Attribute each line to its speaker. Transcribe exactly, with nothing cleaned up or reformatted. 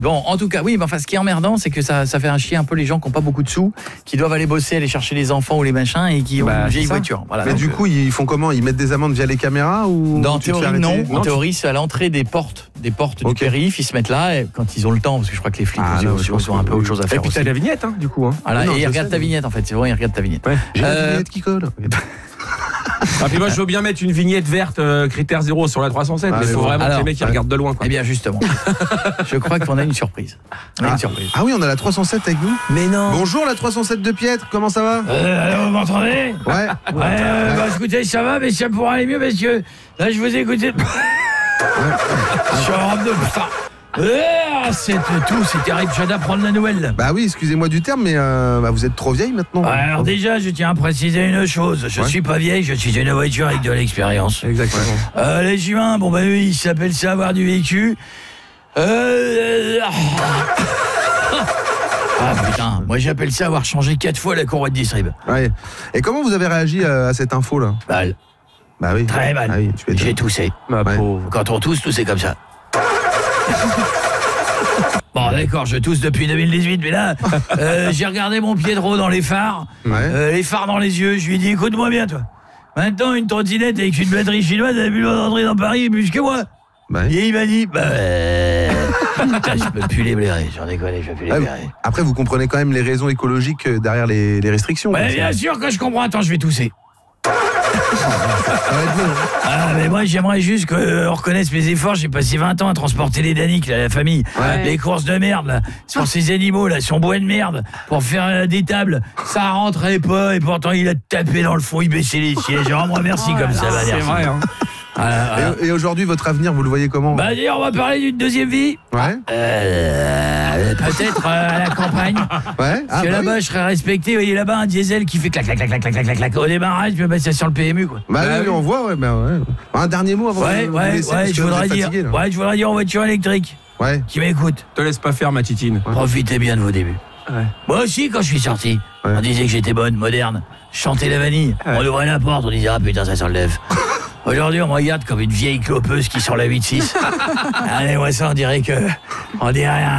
Speaker 1: Bon, en tout cas, oui, mais enfin, ce qui est emmerdant, c'est que ça, ça fait un chier un peu les gens qui n'ont pas beaucoup de sous, qui doivent aller bosser, aller chercher les enfants ou les machins et qui ont
Speaker 2: bah,
Speaker 1: une vieille
Speaker 2: ça.
Speaker 1: voiture. Voilà,
Speaker 3: Mais
Speaker 1: donc,
Speaker 3: du coup, ils font comment? Ils mettent des amendes via les caméras ou
Speaker 1: dans
Speaker 3: tu te fais
Speaker 1: théorie,
Speaker 3: arrêter?
Speaker 1: non. En
Speaker 3: tu-
Speaker 1: théorie, c'est à l'entrée des portes, des portes
Speaker 3: Ok.
Speaker 1: du périph'. Ils se mettent là et quand ils ont le temps, parce que je crois que les flics
Speaker 3: Ah,
Speaker 1: aussi
Speaker 3: non,
Speaker 1: ont
Speaker 3: je
Speaker 1: aussi
Speaker 3: pense
Speaker 1: ont un
Speaker 3: que
Speaker 1: peu
Speaker 3: oui.
Speaker 1: autre chose à
Speaker 2: Et
Speaker 1: faire
Speaker 2: puis t'as
Speaker 1: aussi.
Speaker 2: la vignette, hein, du coup. Hein.
Speaker 1: Voilà,
Speaker 3: Non,
Speaker 1: et
Speaker 3: je
Speaker 1: ils regardent
Speaker 3: sais,
Speaker 1: ta
Speaker 3: mais-
Speaker 1: vignette en fait. C'est bon, ils regardent ta vignette.
Speaker 2: Ouais.
Speaker 3: J'ai la
Speaker 1: Euh,
Speaker 3: vignette qui colle.
Speaker 2: Ah, puis moi, je veux bien mettre une vignette verte euh, critère zéro sur la trois cent sept,
Speaker 3: Ah,
Speaker 2: mais il
Speaker 3: mais
Speaker 2: faut
Speaker 3: bon.
Speaker 2: vraiment
Speaker 1: Alors,
Speaker 2: que les mecs ils
Speaker 3: ouais.
Speaker 2: regardent de loin. Quoi.
Speaker 1: Eh bien, justement, je crois qu'on a une surprise. On a
Speaker 3: Ah.
Speaker 1: une surprise.
Speaker 3: Ah oui, on a la trois cent sept avec nous.
Speaker 1: Mais non.
Speaker 3: Bonjour la trois cent sept de Pietre, comment ça va?
Speaker 4: Euh, alors, vous m'entendez?
Speaker 3: Ouais.
Speaker 4: Ouais, euh, bah, écoutez, ça va, mais ça pourrait aller mieux parce que là, je vous ai écouté. Je suis en robe de putain. Ah, c'est tout, c'est terrible, je viens d'apprendre la nouvelle.
Speaker 3: Bah oui, excusez-moi du terme, mais euh, bah, vous êtes trop vieille maintenant.
Speaker 4: Ouais, alors déjà, je tiens à préciser une chose. Je
Speaker 3: Ouais.
Speaker 4: suis pas vieille, je suis une voiture avec de l'expérience.
Speaker 2: Exactement.
Speaker 4: Euh, les humains, bon bah oui, ils s'appellent ça avoir du vécu. Euh... euh,
Speaker 1: Ah putain, moi j'appelle ça avoir changé quatre fois la courroie de distrib.
Speaker 3: Ouais. Et comment vous avez réagi euh, à cette info là?
Speaker 1: Mal,
Speaker 3: Bah oui.
Speaker 4: Très mal.
Speaker 3: Ah oui, tu m'étonnes.
Speaker 1: j'ai toussé.
Speaker 2: Ma
Speaker 3: Ouais.
Speaker 2: pauvre.
Speaker 1: Quand on tousse, tout c'est comme ça.
Speaker 4: Bon d'accord, je tousse depuis deux mille dix-huit, mais là, euh, j'ai regardé mon Pietro dans les phares,
Speaker 3: Ouais.
Speaker 4: euh, les phares dans les yeux, je lui ai dit, écoute-moi bien toi. Maintenant, une trottinette avec une batterie chinoise, elle a plus le droit d'entrer dans Paris plus que moi.
Speaker 3: Bah oui.
Speaker 4: Et il m'a dit, bah... euh,
Speaker 1: Putain, je peux plus les blairer, j'en déconne, je peux plus les
Speaker 3: Ah, vous-
Speaker 1: blairer.
Speaker 3: Après, vous comprenez quand même les raisons écologiques euh, derrière les, les restrictions.
Speaker 4: Ouais,
Speaker 3: comme
Speaker 4: bien
Speaker 3: ça.
Speaker 4: sûr que je comprends, attends, je vais tousser.
Speaker 3: Ça va être bon, hein.
Speaker 4: Ah, mais moi, j'aimerais juste qu'on reconnaisse mes efforts. J'ai passé vingt ans à transporter les Daniques, là, la famille.
Speaker 3: Ouais.
Speaker 4: Les courses de merde, là. Sur ces animaux, là, son bois de merde. Pour faire euh, des tables. Ça rentrait pas, et pourtant, il a tapé dans le fond, il baissait les sièges. Je rends merci comme ça, va
Speaker 2: C'est vrai, hein.
Speaker 4: Voilà, voilà.
Speaker 3: Et, et aujourd'hui, votre avenir, vous le voyez comment?
Speaker 4: Bah, d'ailleurs, on va parler d'une deuxième vie.
Speaker 3: Ouais.
Speaker 4: Euh, peut-être euh, à la campagne.
Speaker 3: Ouais.
Speaker 4: Parce
Speaker 3: Ah,
Speaker 4: que
Speaker 3: bah,
Speaker 4: là-bas,
Speaker 3: oui.
Speaker 4: je serais respecté. Vous voyez là-bas, un diesel qui fait clac, clac, clac, clac, clac, clac, clac. Au démarrage, je peux mettre ça sur le P M U, quoi.
Speaker 3: Bah,
Speaker 2: Bah
Speaker 3: oui,
Speaker 2: oui.
Speaker 3: on voit, ouais, bah, ouais. Un dernier mot avant
Speaker 4: Ouais,
Speaker 3: de vous
Speaker 4: ouais,
Speaker 3: laisser,
Speaker 4: ouais,
Speaker 3: parce que
Speaker 4: je
Speaker 3: vous
Speaker 4: voudrais
Speaker 3: êtes
Speaker 4: dire,
Speaker 3: fatigué, là.
Speaker 4: ouais, je voudrais dire en voiture électrique.
Speaker 3: Ouais.
Speaker 4: Qui m'écoute.
Speaker 2: Te laisse pas faire, ma titine.
Speaker 4: Profitez bien de vos débuts.
Speaker 2: Ouais.
Speaker 4: Moi aussi, quand je suis sorti,
Speaker 3: Ouais.
Speaker 4: on disait que j'étais bonne, moderne. Je chantais la vanille.
Speaker 2: Ouais.
Speaker 4: On ouvrait la porte, on disait ah putain, ça sent le lèvre. Aujourd'hui, on me regarde comme une vieille clopeuse qui sort la huit six. Allez, moi ça, on dirait que. On dirait un.